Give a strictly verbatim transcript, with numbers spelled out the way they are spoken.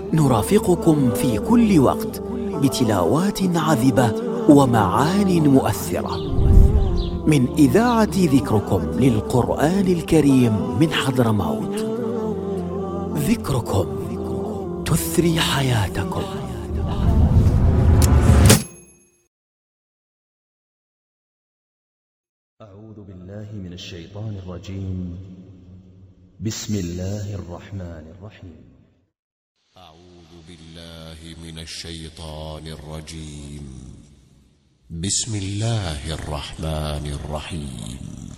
نرافقكم في كل وقت بتلاوات عذبة ومعان مؤثرة من إذاعة ذكركم للقرآن الكريم من حضرموت. ذكركم تثري حياتكم. أعوذ بالله من الشيطان الرجيم. بسم الله الرحمن الرحيم. أعوذ بالله من الشيطان الرجيم. بسم الله الرحمن الرحيم.